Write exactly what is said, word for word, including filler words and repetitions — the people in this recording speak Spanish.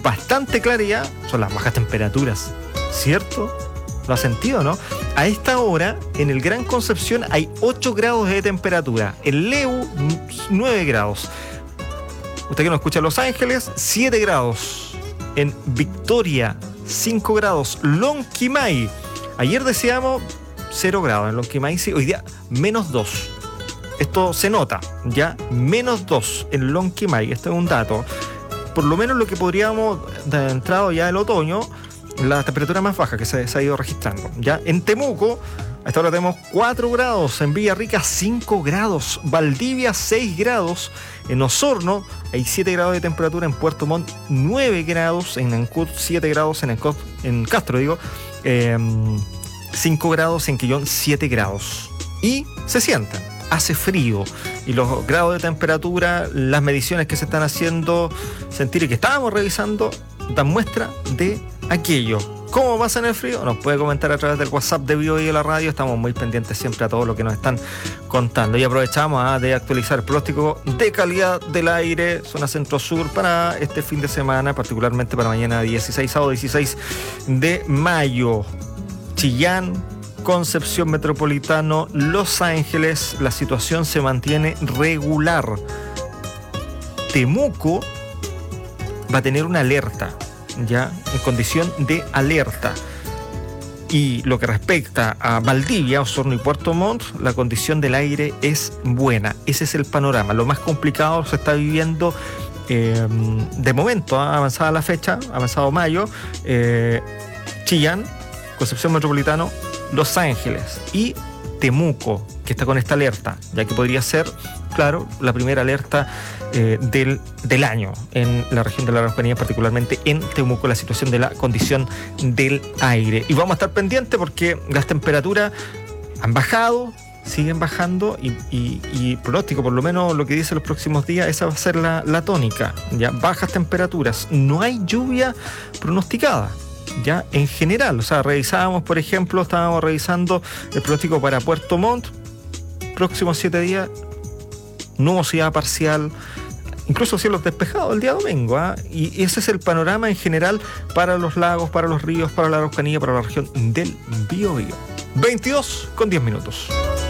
bastante claridad son las bajas temperaturas, ¿cierto? ¿Lo ha sentido, no? A esta hora, en el Gran Concepción hay ocho grados de temperatura. En Leu, nueve grados. Usted que nos escucha en Los Ángeles, siete grados. En Victoria, cinco grados. Lonquimay, ayer decíamos cero grados en Lonquimay, sí, hoy día menos dos. Esto se nota, ya, menos dos en Lonquimay. Este es un dato. Por lo menos lo que podríamos, de entrado ya el otoño, la temperatura más baja que se, se ha ido registrando. Ya en Temuco, a esta hora tenemos cuatro grados, en Villarrica cinco grados, Valdivia seis grados, en Osorno hay siete grados de temperatura, en Puerto Montt nueve grados, en Ancud siete grados, en, Encot, en Castro digo, eh, cinco grados, en Quillón siete grados. Y se sienten, hace frío, y los grados de temperatura, las mediciones que se están haciendo sentir y que estábamos revisando, dan muestra de aquello. ¿Cómo pasa en el frío? Nos puede comentar a través del WhatsApp de Bio y la radio. Estamos muy pendientes siempre a todo lo que nos están contando. Y aprovechamos ¿eh? de actualizar el pronóstico de calidad del aire, zona centro-sur, para este fin de semana, particularmente para mañana dieciséis, sábado dieciséis de mayo. Chillán, Concepción Metropolitano, Los Ángeles, la situación se mantiene regular. Temuco va a tener una alerta, ya en condición de alerta. Y lo que respecta a Valdivia, Osorno y Puerto Montt, la condición del aire es buena. Ese es el panorama. Lo más complicado se está viviendo eh, de momento, ¿eh? avanzada la fecha, avanzado mayo, eh, Chillán, Concepción Metropolitano, Los Ángeles y Temuco, que está con esta alerta, ya que podría ser, claro, la primera alerta eh, del, del año en la región de la Araucanía, particularmente en Temuco, la situación de la condición del aire. Y vamos a estar pendientes porque las temperaturas han bajado, siguen bajando y, y, y pronóstico, por lo menos lo que dice los próximos días, esa va a ser la, la tónica, ya, bajas temperaturas, no hay lluvia pronosticada. Ya en general, o sea, revisábamos, por ejemplo, estábamos revisando el pronóstico para Puerto Montt, próximos siete días, nubosidad parcial, incluso cielos despejados el día domingo, ¿eh? Y ese es el panorama en general para los lagos, para los ríos, para la Araucanía, para la región del Biobío. veintidós con diez minutos.